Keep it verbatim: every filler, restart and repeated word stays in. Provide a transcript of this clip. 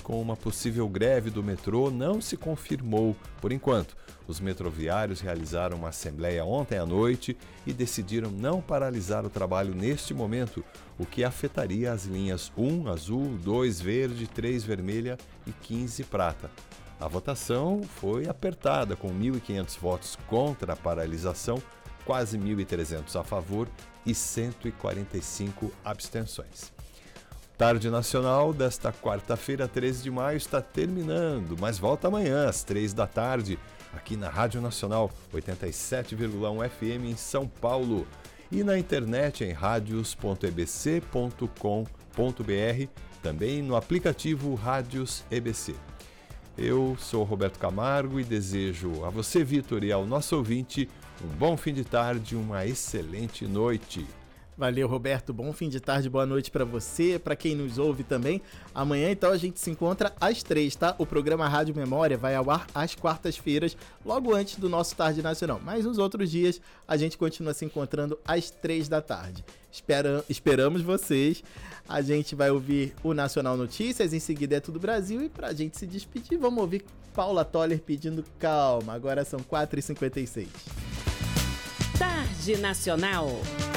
com uma possível greve do metrô não se confirmou por enquanto. Os metroviários realizaram uma assembleia ontem à noite e decidiram não paralisar o trabalho neste momento, o que afetaria as linhas um azul, dois verde, três vermelha e quinze prata. A votação foi apertada, com mil e quinhentos votos contra a paralisação, quase mil e trezentos a favor e cento e quarenta e cinco abstenções. Tarde Nacional desta quarta-feira, treze de maio, está terminando, mas volta amanhã às três da tarde, aqui na Rádio Nacional oitenta e sete vírgula um F M em São Paulo e na internet em radios ponto e b c ponto com ponto b r, também no aplicativo Rádios E B C. Eu sou Roberto Camargo e desejo a você, Vitor, e ao nosso ouvinte um bom fim de tarde e uma excelente noite. Valeu, Roberto. Bom fim de tarde, boa noite pra você, pra quem nos ouve também. Amanhã, então, a gente se encontra às três, tá? O programa Rádio Memória vai ao ar às quartas-feiras, logo antes do nosso Tarde Nacional. Mas nos outros dias, a gente continua se encontrando às três da tarde. Espera, esperamos vocês. A gente vai ouvir o Nacional Notícias, em seguida é Tudo Brasil. E pra gente se despedir, vamos ouvir Paula Toller pedindo calma. Agora são quatro e cinquenta e seis. Tarde Nacional.